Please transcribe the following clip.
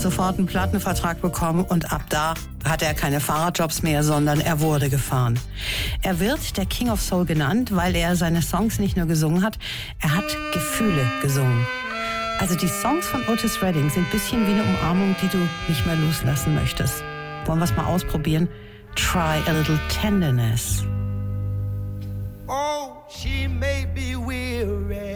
sofort einen Plattenvertrag bekommen und ab da hatte er keine Fahrradjobs mehr, sondern er wurde gefahren. Er wird der King of Soul genannt, weil er seine Songs nicht nur gesungen hat, er hat Gefühle gesungen. Also die Songs von Otis Redding sind ein bisschen wie eine Umarmung, die du nicht mehr loslassen möchtest. Wollen wir es mal ausprobieren? Try a little tenderness. Oh, she may be weary,